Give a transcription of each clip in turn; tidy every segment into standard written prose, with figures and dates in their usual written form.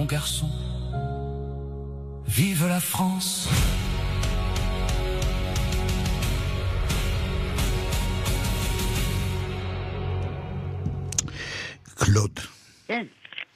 mon garçon. Vive la France. קלוד. כן.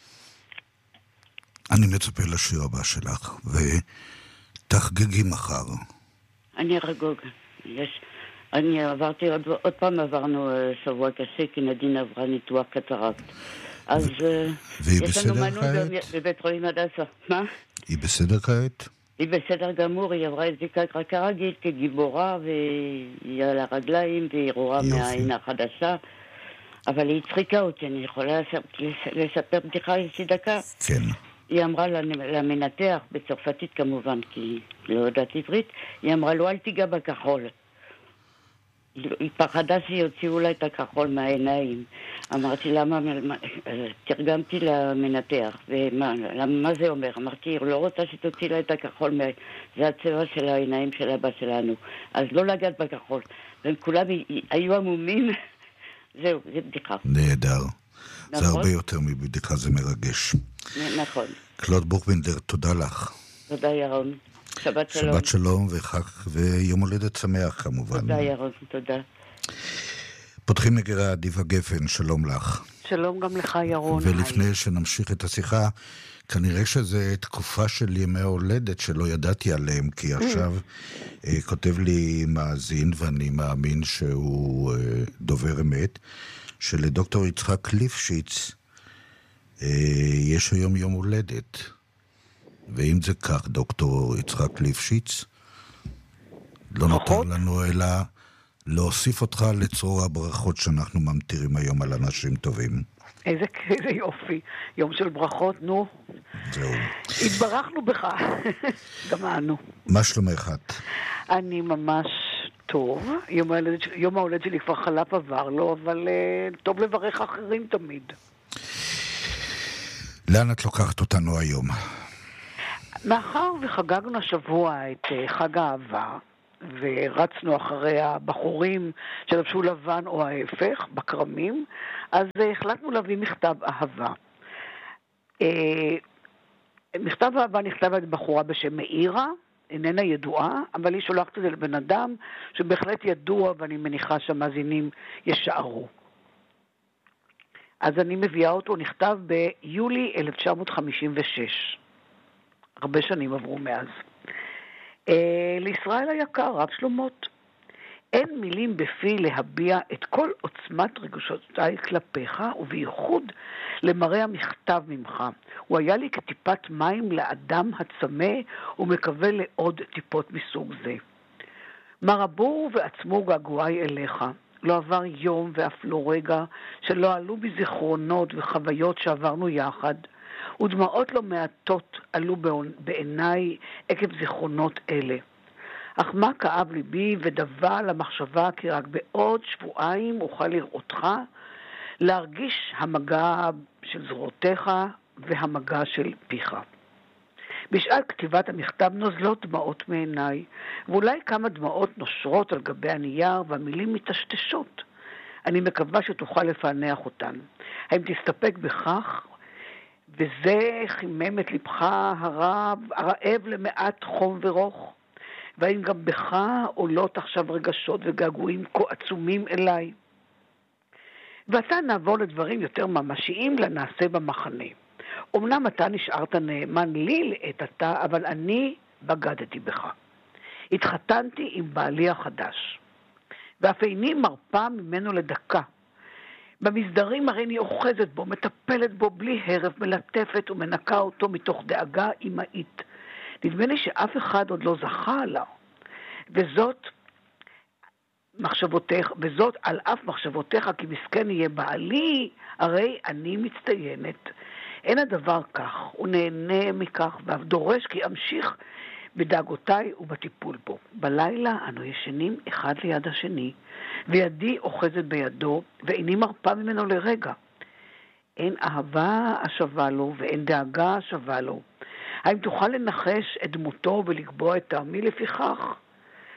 אני מצפה לשיר הבא שלך, ותחגגי מחר. אני רגוג. אני עברתי, עוד פעם עברנו שבוע קשה, כי נדין עברה ניתוח קטרקט. אז יש לנו מנוי בבית חולים הדסה. מה? היא בסדר כעת? היא בסדר גמור, היא עברה את זיקה כרגיל כגיבורה, והיא על הרגליים, והיא רואה מהעין החדשה. אבל היא הצחיקה אותי, אני יכולה לספר בדיחה איזושהי דקה? כן. היא אמרה למנתח, בצרפתית כמובן, כי לא יודעת עברית, היא אמרה לו, אל תיגע בכחול. היא פחדה שיוציאו לה את הכחול מהעיניים. אמרתי, למה? תרגמתי למנתח. מה זה אומר? אמרתי, היא לא רוצה שתוציא לה את הכחול, זה הצבע של העיניים של אבא שלנו. אז לא לגעת בכחול. והם כולם היו עמומים. זהו, זה בדיחה. נהדר. נכון? זה הרבה יותר מבדיחה, זה מרגש. נכון. קלוד בוכבינדר, תודה לך. תודה ירון. שבת שלום. שבת שלום ויום הולדת שמח כמובן. תודה ירון, תודה. פותחים נגרה דיווה גפן, שלום לך. שלום גם לך ירון. ולפני שנמשיך את השיחה, כנראה שזה תקופה של ימי ההולדת שלא ידעתי עליהם, כי עכשיו כותב לי מאזין, ואני מאמין שהוא דובר אמת, שלדוקטור יצחק ליפשיץ יש היום יום הולדת. ואם זה כך, דוקטור יצחק ליפשיץ, לא נותר לנו אלא להוסיף אותך לצרור הברכות שאנחנו ממטירים היום על אנשים טובים. איזה יופי. יום של ברכות, נו. זהו. התברכנו בך. גם אנו. מה שלומך את? אני ממש טוב. יום ההולדת שלי כבר חלף עבר לו, אבל טוב לברך אחרים תמיד. לאן את לוקחת אותנו היום? מאחר וחגגנו השבוע את חג האהבה, ורצנו אחרי הבחורים שלבשו לבן או ההפך, בקרמים, אז החלטנו להביא מכתב אהבה. מכתב אהבה נכתב על בחורה בשם מאירה, איננה ידועה, אבל היא שולחת את זה לבן אדם שבהחלט ידוע, ואני מניחה שהמאזינים ישערו. אז אני מביאה אותו, נכתב ביולי 1956. הרבה שנים עברו מאז. לישראל היקר, רב שלומות, אין מילים בפי להביע את כל עוצמת רגשותיי כלפיך, ובייחוד למראה המכתב ממך. הוא היה לי כטיפת מים לאדם הצמא, ומקווה לעוד טיפות מסוג זה. מה רבו ועצמו געגועי אליך. לא עבר יום ואף לא רגע שלא עלו בזיכרונות וחוויות שעברנו יחד, ודמעות לא מעטות עלו בעיניי עקב זיכרונות אלה. אך מה כאב ליבי ודבה למחשבה כי רק בעוד שבועיים אוכל לראותך, להרגיש המגע של זרועותיך והמגע של פיך. בשעת כתיבת המכתב נוזלות דמעות מעיניי, ואולי כמה דמעות נושרות על גבי הנייר והמילים מתשתשות. אני מקווה שתוכל לפענח אותן. האם תסתפק בכך? וזה חימם את לבך הרעב למעט חום ורוך? והאם גם בך עולות עכשיו רגשות וגעגועים כה עצומים אליי? ועתה נעבור לדברים יותר ממשיים לנעשה במחנה. אמנם אתה נשארת נאמן לי לעת עתה, אבל אני בגדתי בך. התחתנתי עם בעלי החדש, ואף איני מרפה ממנו לדקה. במסדרים הרי אני אוחזת בו, מטפלת בו בלי הרף, מלטפת ומנקה אותו מתוך דאגה אימהית. נדמה לי שאף אחד עוד לא זכה עליו. וזאת על אף מחשבותיך כי מסכן יהיה בעלי, הרי אני מצטיינת. אין הדבר כך, הוא נהנה מכך ואף דורש כי אמשיך בדאגותיי ובטיפול בו. בלילה אנו ישנים אחד ליד השני, וידי אוחזת בידו, ואיני מרפה ממנו לרגע. אין אהבה השווה לו ואין דאגה השווה לו. האם תוכל לנחש את דמותו ולקבוע את טעמי לפיכך?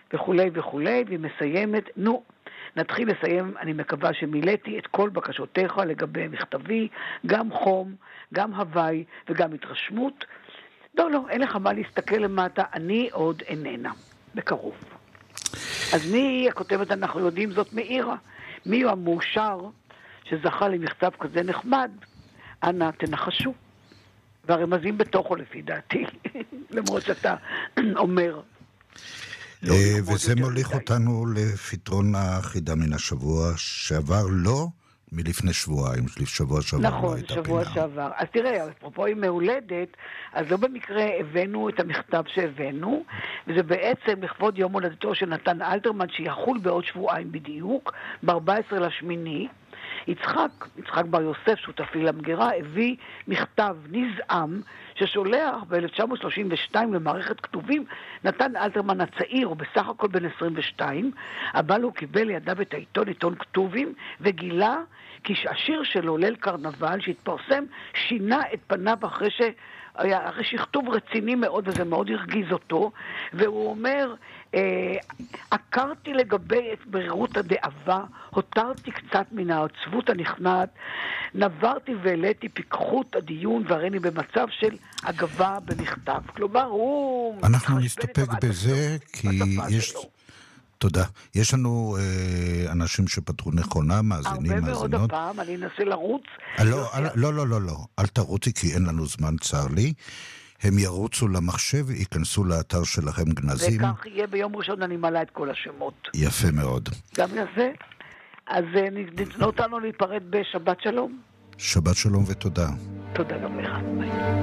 וכולי וכולי, והיא מסיימת, נתחיל לסיים, אני מקווה שמילאתי את כל בקשותיך לגבי מכתבי, גם חום, גם הוואי וגם התרשמות. לא, אין לך מה להסתכל למטה, אני עוד איננה, בקרוב. אז מי הכותבת, אנחנו יודעים זאת מאירה, מי הוא המאושר שזכה למכתב כזה נחמד, אנא תנחשו. והרמזים בתוכו לפי דעתי, למרות שאתה אומר. וזה מוליך אותנו לפתרון החידה מן השבוע שעבר, לא מלפני שבועיים, שבוע שעבר. נכון, שבוע שעבר. אז תראה, אפרופו היא מהולדת, אז לא במקרה הבאנו את המכתב שהבאנו, וזה בעצם לכבוד יום הולדתו של נתן אלתרמן, שיחול בעוד שבועיים בדיוק, ב-14/8, יצחק בר יוסף, שותפי למגירה, הביא מכתב נזעם ששולח ב-1932 למערכת כתובים נתן אלתרמן הצעיר, הוא בסך הכל בן 22, אבל הוא קיבל לידיו את העיתון, עיתון כתובים, וגילה כי השיר שלו, ליל קרנבל, שהתפרסם, שינה את פניו אחרי שכתוב רציני מאוד, וזה מאוד הרגיז אותו, והוא אומר, עקרתי לגבי את ברירות הדאבה, הותרתי קצת מן העצבות הנכנעת, נברתי והעליתי פיקחות הדיון, והראיני במצב של אגבה במכתב. כלומר, הוא... אנחנו נסתפק בזה, כי יש... תודה. יש לנו אנשים שפתרו נכונה, מאזינים, הרבה מאזינות. מאוד הפעם, אני אנסה לרוץ. לא. אל תרוצי, כי אין לנו זמן, צר לי. הם ירוצו למחשב, ייכנסו לאתר שלכם גנזים. וכך יהיה ביום ראשון, אני מעלה את כל השמות. יפה מאוד. גם לזה. אז נתנו אותנו להיפרד בשבת שלום. שבת שלום ותודה. תודה גם לך.